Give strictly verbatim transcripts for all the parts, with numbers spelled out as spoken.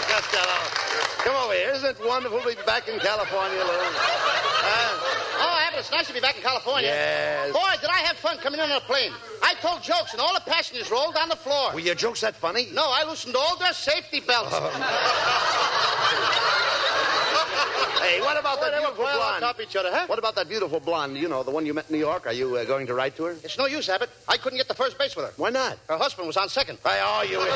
Costello. Come over here. Isn't it wonderful to be back in California, Lou? Uh, oh, Abbott, it's nice to be back in California. Yes. Boy, did I have fun coming in on a plane. I told jokes, and all the passengers rolled on the floor. Were your jokes that funny? No, I loosened all their safety belts. Oh. Hey, what about Boy, that beautiful blonde? blonde? On top of each other, huh? What about that beautiful blonde? You know, the one you met in New York. Are you uh, going to write to her? It's no use, Abbott. I couldn't get to first base with her. Why not? Her husband was on second. I, oh, you idiot.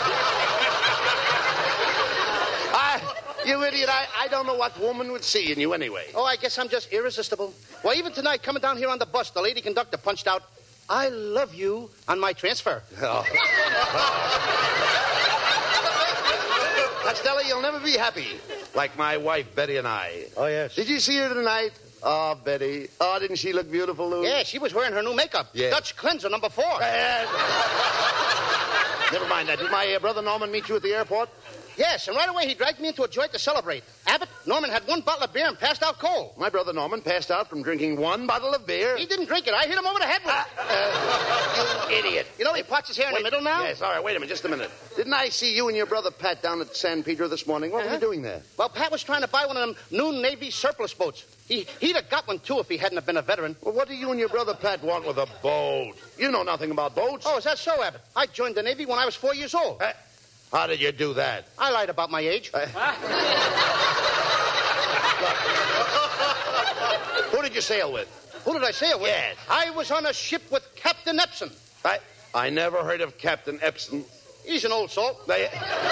I, you idiot. I, I don't know what woman would see in you anyway. Oh, I guess I'm just irresistible. Well, even tonight, coming down here on the bus, the lady conductor punched out, "I love you" on my transfer. Oh. Costello, you'll never be happy. Like my wife, Betty, and I. Oh, yes. Did you see her tonight? Oh, Betty. Oh, didn't she look beautiful, Lou? Yeah, she was wearing her new makeup. Yeah. Dutch cleanser number four. Uh, never mind that. Did my uh, brother Norman meet you at the airport? Yes, and right away he dragged me into a joint to celebrate. Abbott, Norman had one bottle of beer and passed out cold. My brother Norman passed out from drinking one bottle of beer. He didn't drink it. I hit him over the head with uh, it. Uh, you idiot. You know he parts his hair in wait, the middle now? Yes, all right, wait a minute, just a minute. Didn't I see you and your brother Pat down at San Pedro this morning? What uh-huh. were you doing there? Well, Pat was trying to buy one of them new Navy surplus boats. He, he'd have got one, too, if he hadn't have been a veteran. Well, what do you and your brother Pat want with a boat? You know nothing about boats. Oh, is that so, Abbott? I joined the Navy when I was four years old. Uh, how did you do that? I lied about my age. Uh, Who did you sail with? Who did I sail with? Yes. I was on a ship with Captain Epson. I I never heard of Captain Epson. He's an old salt. They...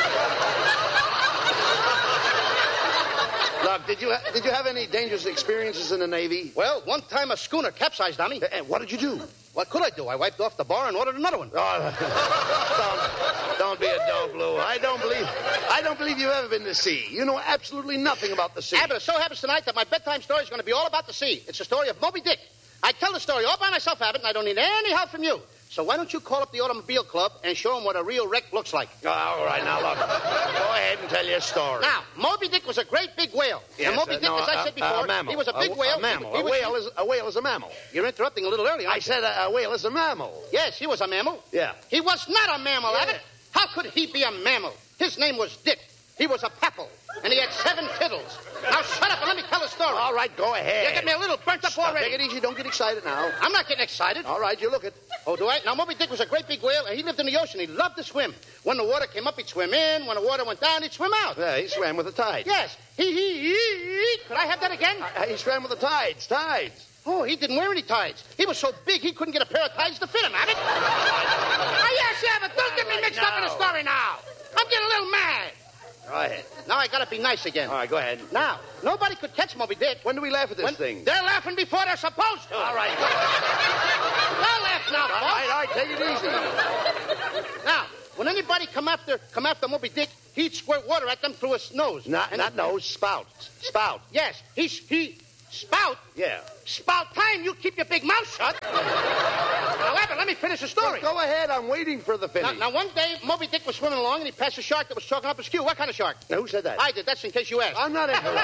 Look, did you ha- did you have any dangerous experiences in the Navy? Well, one time a schooner capsized on me. Uh, what did you do? What could I do? I wiped off the bar and ordered another one. Oh, don't, don't be a dog, Lou. I don't believe I don't believe you've ever been to sea. You know absolutely nothing about the sea. Abbott, it so happens tonight that my bedtime story is going to be all about the sea. It's the story of Moby Dick. I tell the story all by myself, Abbott, and I don't need any help from you. So why don't you call up the Automobile Club and show them what a real wreck looks like? Oh, all right, now, look. Go ahead and tell your story. Now, Moby Dick was a great big whale. Yes, and Moby uh, Dick, no, as I uh, said before, a mammal. he was a big a, whale. A mammal. He, he a, was, whale is, a whale is a mammal. You're interrupting a little early. I said a, a whale is a mammal. Yes, he was a mammal. Yeah. He was not a mammal, Yeah. Abbott. How could he be a mammal? His name was Dick. He was a papal, and he had seven fiddles. Now shut up and let me tell a story. All right, go ahead. You get me a little burnt up Stop, already. Take it easy. Don't get excited now. I'm not getting excited. All right, you look it. Oh, do I? Now, Moby Dick was a great big whale, and he lived in the ocean. He loved to swim. When the water came up, he'd swim in. When the water went down, he'd swim out. Yeah, he swam with the tides. Yes. He, he, he, he. Could I have that again? Uh, he swam with the tides. Tides. Oh, he didn't wear any tides. He was so big, he couldn't get a pair of tides to fit him, Abbott. Oh, yes, yeah, but don't get me mixed up in the story now. I'm getting a little mad. Go ahead. Now I gotta be nice again. All right, go ahead. Now, nobody could catch Moby Dick. When do we laugh at this When thing? They're laughing before they're supposed to. All right. Don't laugh now, All folks. right, all right, take it easy. Now, when anybody come after come after Moby Dick, he'd squirt water at them through his nose. Not, And- not nose, spout. Spout. Yes, he he spout. Yeah. Spout time. You keep your big mouth shut. Now, Abbott, let me finish the story. Well, go ahead. I'm waiting for the Now, finish. now, one day, Moby Dick was swimming along, and he passed a shark that was choking up his queue. What kind of shark? Now, who said that? I did. That's in case you asked. I'm not interrupting.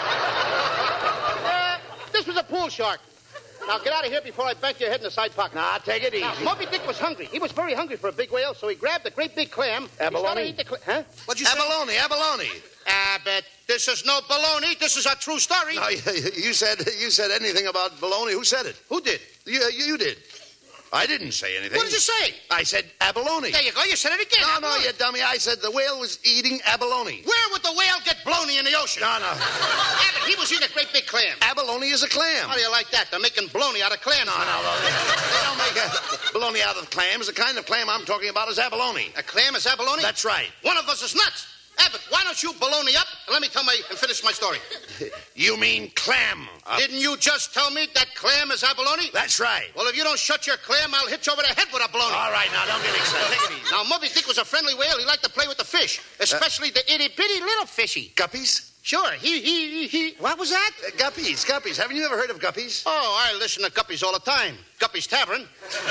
Uh, this was a pool shark. Now, get out of here before I bank your head in the side pocket. Nah, take it easy. Now, Moby Dick was hungry. He was very hungry for a big whale, so he grabbed a great big clam. He started to Abalone? eat the clam. Huh? What'd you say? Abalone, abalone. Abbott, this is no baloney. This is a true story. No, you, you said you said anything about baloney. Who said it? Who did? You, you, you did. I didn't say anything. What did you say? I said abalone. There you go. You said it again. No, no, Abalone. you dummy. I said the whale was eating abalone. Where would the whale get baloney in the ocean? No, no. Abbott, he was eating a great big clam. Abalone is a clam. How do you like that? They're making baloney out of clams. No, no, no. They, they don't make a baloney out of clams. The kind of clam I'm talking about is abalone. A clam is abalone? That's right. One of us is nuts. Abbott, why don't you baloney up and let me tell my and finish my story? You mean clam? up. Didn't you just tell me that clam is abalone? That's right. Well, if you don't shut your clam, I'll hit you over the head with a baloney. All right, now, don't get excited. Take it easy. Now, Moby Dick was a friendly whale. He liked to play with the fish, especially the itty-bitty little fishy. Guppies? Sure, he, he, he, he... What was that? Uh, guppies, guppies. Haven't you ever heard of guppies? Oh, I listen to Guppies all the time. Guppy's Tavern.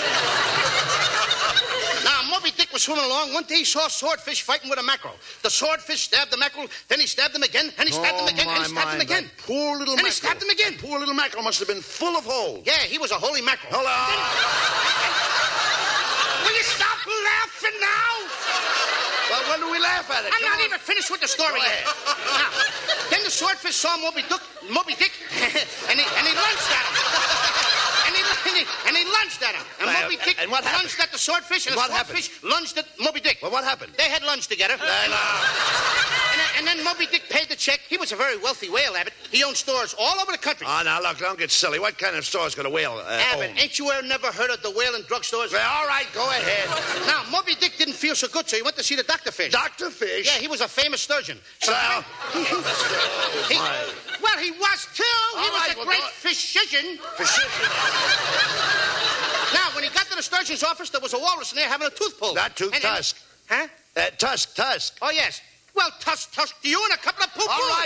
Now, Moby Dick was swimming along. One day he saw a swordfish fighting with a mackerel. The swordfish stabbed the mackerel, then he stabbed him again, and he stabbed oh, him again, my, and he stabbed my, him again. that poor little and mackerel. he stabbed him again. Poor little mackerel must have been full of holes. Yeah, he was a holy mackerel. Hello. Will you stop laughing now? Well, when do we laugh at it? I'm Come not on. even finished with the story Go yet. Now, then the swordfish saw Moby Dick, Moby Dick, and he and he lunged at him. And he, and he and he lunged at him. And Well, Moby Dick and what happened? lunged at the swordfish, and, And the what swordfish lunged at Moby Dick. Well, what happened? They had lunch together. Hey, now. And then, and then Moby Dick paid the check. He was a very wealthy whale, Abbott. He owned stores all over the country. Oh, now, look, don't get silly. What kind of store's got a whale uh, Abbott, own? ain't you ever never heard of the whale and drugstores? Well, all right, go ahead. Now, Moby Dick didn't feel so good, so he went to see the Doctor Fish. Doctor Fish? Yeah, he was a famous sturgeon. So, Well, he, my. well, he was too. He All was right, a well, great go- physician. Physician. Now, when he got to the sturgeon's office, there was a walrus in there having a tooth pulled. Not tooth, And- and- tusk. Huh? Uh, tusk, tusk. Oh, yes. Well, tusk, tusk to you and a couple of poo-poos. All right.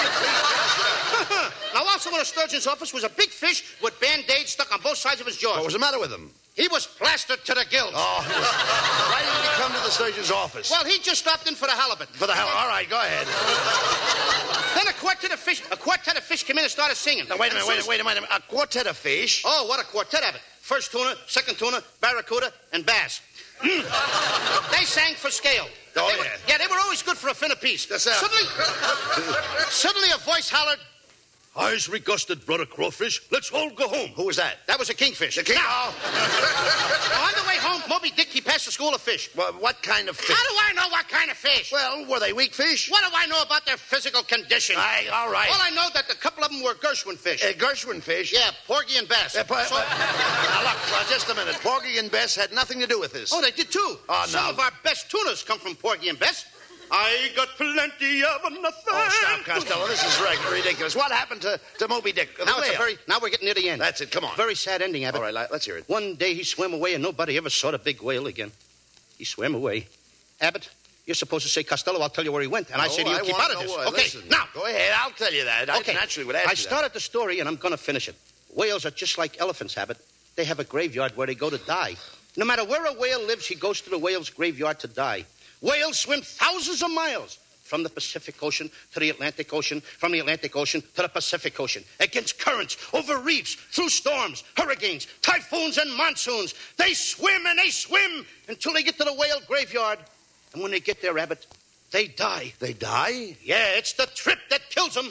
Now, also in the sturgeon's office was a big fish with Band-Aids stuck on both sides of his jaws. What was the matter with him? He was plastered to the gills. Oh, why didn't he come to the surgeon's office? Well, he just stopped in for the halibut. For the hell. All right, go ahead. Then a quartet of fish, a quartet of fish came in and started singing. Now, wait a And minute, as wait a soon minute, wait a minute. A quartet of fish? as- Oh, what a quartet of it. First tuna, second tuna, barracuda, and bass. Mm. They sang for scale. Oh, They were- yeah. yeah, they were always good for a fin apiece. Yes, sir. Suddenly, suddenly a voice hollered, Eyes regusted, brother crawfish. Let's all go home. Who was that? that was a kingfish. The king? Now, Oh. now, on the way home, Moby Dick, he passed a school of fish. Well, what kind of fish? How do I know what kind of fish? Well, were they weak fish? What do I know about their physical condition? Aye, all right. All I know that a couple of them were Gershwin fish. Uh, Gershwin fish? Yeah, porgy and bass. Uh, po- So- now, look, uh, just a minute. Porgy and Bess had nothing to do with this. oh, they did too. Oh, Some no. of our best tuners come from Porgy and Bess. I got plenty of nothing. Oh, stop, Costello. This is reg- ridiculous. What happened to, to Moby Dick? The Now it's a whale? very. Now we're getting near the end. That's it. Come on. Very sad ending, Abbott. All right, let- let's hear it. One day he swam away and nobody ever saw the big whale again. He swam away. Abbott, you're supposed to say, Costello, I'll tell you where he went. And I No, say to you, keep want out of no this. word. Okay, Listen, now. Go ahead. I'll tell you that. Okay. I naturally would ask I you that. started the story and I'm going to finish it. Whales are just like elephants, Abbott. They have a graveyard where they go to die. No matter where a whale lives, he goes to the whale's graveyard to die. Whales swim thousands of miles from the Pacific Ocean to the Atlantic Ocean, from the Atlantic Ocean to the Pacific Ocean, against currents, over reefs, through storms, hurricanes, typhoons, and monsoons. They swim and they swim until they get to the whale graveyard. And when they get there, Abbott, they die. They die? Yeah, it's the trip that kills them.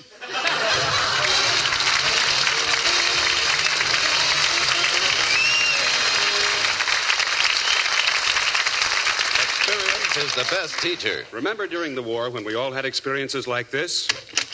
Experience is the best teacher. Remember during the war when we all had experiences like this?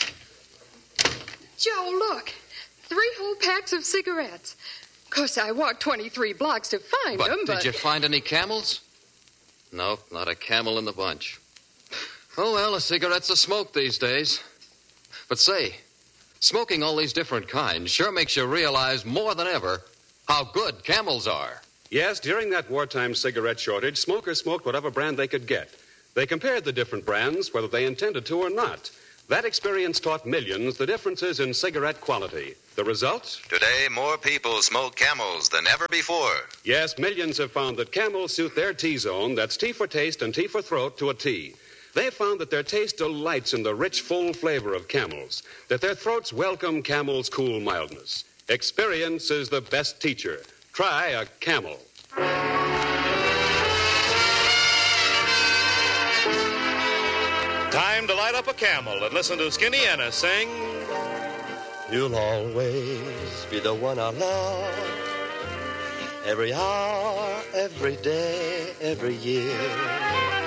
Joe, look. Three whole packs of cigarettes. Of course, I walked twenty-three blocks to find But them, did but... you find any camels? Nope, not a camel in the bunch. Oh, well, a cigarette's a smoke these days. But say, smoking all these different kinds sure makes you realize more than ever how good camels are. Yes, during that wartime cigarette shortage, smokers smoked whatever brand they could get. They compared the different brands, whether they intended to or not. That experience taught millions the differences in cigarette quality. The result? Today, more people smoke Camels than ever before. Yes, millions have found that Camels suit their T-zone, that's T for taste and T for throat, to a T. They found that their taste delights in the rich, full flavor of Camels, that their throats welcome Camel's cool mildness. Experience is the best teacher. Try a Camel. Time to light up a Camel and listen to Skinny Anna sing. You'll always be the one I love. Every hour, every day, every year.